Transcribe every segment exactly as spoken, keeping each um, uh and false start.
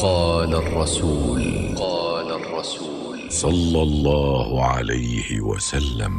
قال الرسول قال الرسول صلى الله عليه وسلم.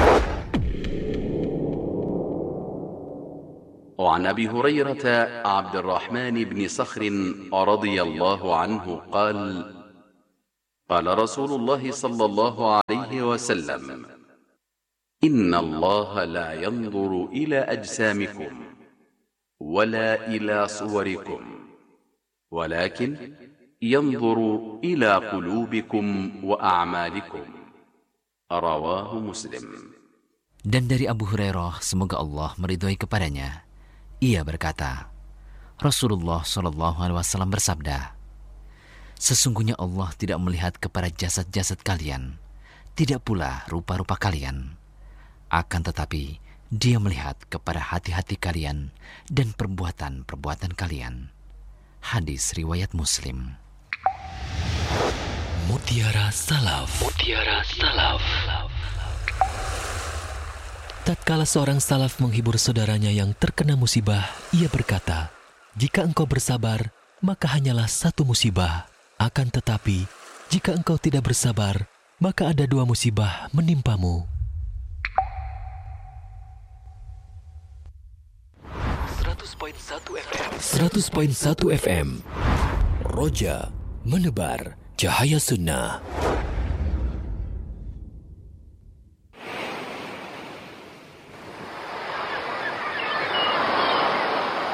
وعن أبي هريرة عبد الرحمن بن صخر رضي الله عنه قال قال رسول الله صلى الله عليه وسلم: إن الله لا ينظر إلى أجسامكم ولا إلى صوركم ولكن ينظر إلى قلوبكم وأعمالكم. رواه مسلم. Dan dari Abu Hurairah, semoga Allah meridhoi kepadanya, ia berkata, Rasulullah shallallahu alaihi wasallam bersabda, sesungguhnya Allah tidak melihat kepada jasad-jasad kalian, tidak pula rupa-rupa kalian. Akan tetapi, Dia melihat kepada hati-hati kalian dan perbuatan-perbuatan kalian. Hadis riwayat Muslim. Mutiara Salaf. Mutiara Salaf. Tatkala seorang salaf menghibur saudaranya yang terkena musibah, ia berkata, jika engkau bersabar, maka hanyalah satu musibah. Akan tetapi, jika engkau tidak bersabar, maka ada dua musibah menimpamu. seratus koma satu F M Roja menebar cahaya sunnah.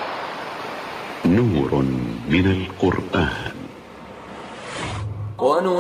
نور من القرآن.